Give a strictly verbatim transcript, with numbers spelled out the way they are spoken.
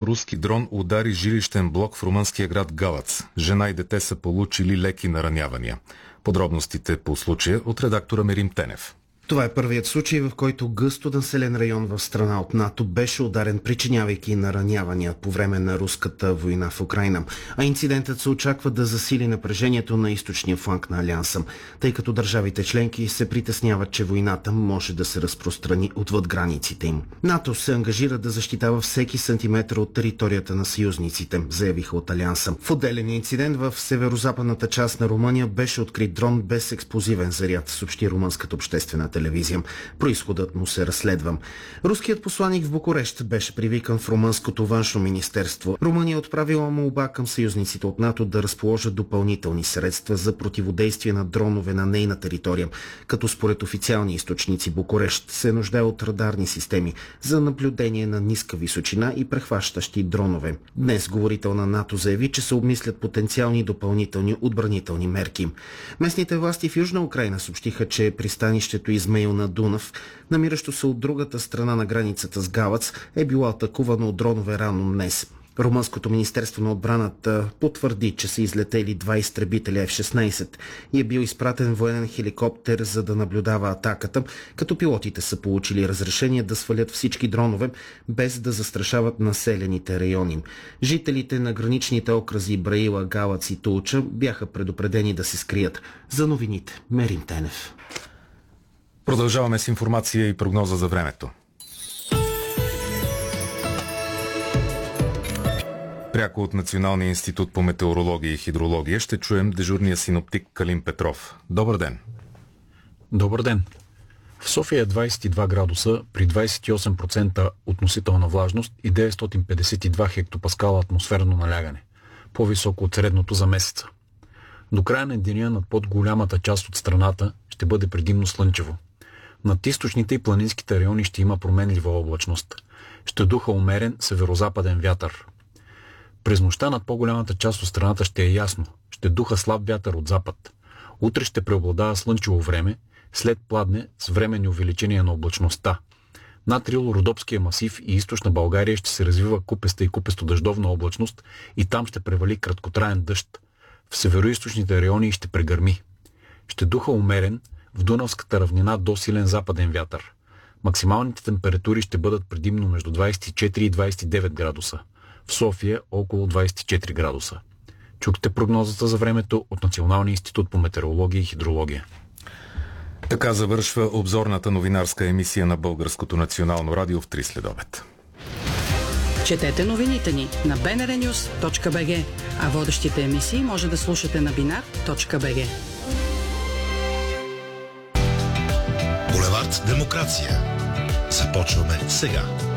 руски дрон удари жилищен блок в румънския град Галац. Жена и дете са получили леки наранявания. Подробностите по случая от редактора Мерим Тенев. Това е първият случай, в който гъсто населен район в страна от НАТО беше ударен, причинявайки наранявания по време на руската война в Украйна. А инцидентът се очаква да засили напрежението на източния фланг на Алианса, тъй като държавите членки се притесняват, че войната може да се разпространи отвъд границите им. НАТО се ангажира да защитава всеки сантиметър от територията на съюзниците, заявиха от Алианса. В отделен инцидент в северо-западната част на Румъния беше открит дрон без експлозивен заряд, съобщи румънската обществена телевизия. Произходът му се разследва. Руският посланик в Букурещ беше привикан в румънското външно министерство. Румъния отправила молба към съюзниците от НАТО да разположат допълнителни средства за противодействие на дронове на нейна територия, като според официални източници Букурещ се нуждае от радарни системи за наблюдение на ниска височина и прехващащи дронове. Днес говорител на НАТО заяви, че се обмислят потенциални допълнителни отбранителни мерки. Местните власти в Южна Украйна съобщиха, че пристанището Измеил на Дунав, намиращо се от другата страна на границата с Галац, е било атакувано от дронове рано днес. Румънското министерство на отбраната потвърди, че са излетели два изтребителя Еф шестнайсет и е бил изпратен военен хеликоптер, за да наблюдава атаката, като пилотите са получили разрешение да свалят всички дронове, без да застрашават населените райони. Жителите на граничните окръзи Браила, Галац и Тулча бяха предупредени да се скрият. За новините, Мерим Тенев. Продължаваме с информация и прогноза за времето. Пряко от Националния институт по метеорология и хидрология ще чуем дежурния синоптик Калин Петров. Добър ден! Добър ден! В София е двайсет и два градуса при двайсет и осем процента относителна влажност и деветстотин петдесет и два хектопаскала атмосферно налягане, по-високо от средното за месеца. До края на деня над под голямата част от страната ще бъде предимно слънчево. Над източните и планинските райони ще има променлива облачност. Ще духа умерен северозападен вятър. През нощта над по-голямата част от страната ще е ясно. Ще духа слаб вятър от запад. Утре ще преобладава слънчево време, след пладне с временни увеличения на облачността. Над Рило-Родопския масив и източна България ще се развива купеста и купесто-дъждовна облачност и там ще превали краткотраен дъжд. В североизточните райони ще прегърми. Ще духа умерен, в Дунавската равнина до силен западен вятър. Максималните температури ще бъдат предимно между двайсет и четири и двайсет и девет градуса. В София около двайсет и четири градуса. Чухте прогнозата за времето от Националния институт по метеорология и хидрология. Така завършва обзорната новинарска емисия на Българското национално радио в три следобед. Четете новините ни на би ен ар нюс точка би джи, а водещите емисии може да слушате на бинар точка би джи. Булевард Демокрация. Започваме сега.